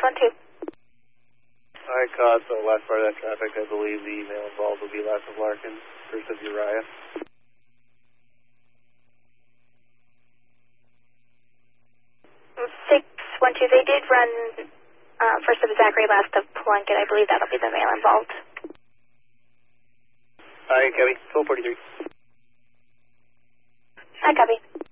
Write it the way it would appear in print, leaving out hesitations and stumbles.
612. I caught the last part of that traffic. I believe the male involved will be last of Larkin, first of Uriah. 612, they did run first of Zachary, last of Plunkett. I believe that'll be the male involved. Hi, Kevin. 1243. Hi, copy.